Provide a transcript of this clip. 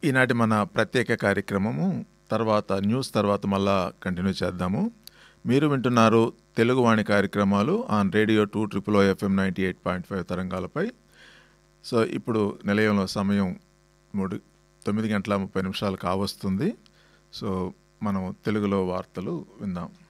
ఈనాటి మన ప్రత్యేక కార్యక్రమము తర్వాత న్యూస్ తర్వాత మళ్ళా కంటిన్యూ చేద్దాము. మీరు వింటున్నారు తెలుగువాణి కార్యక్రమాలు ఆన్ రేడియో 2 FM 98.5 తరంగాలపై. సో ఇప్పుడు నిలయంలో సమయం 9:30 కావస్తుంది. సో మనం తెలుగులో వార్తలు విందాం.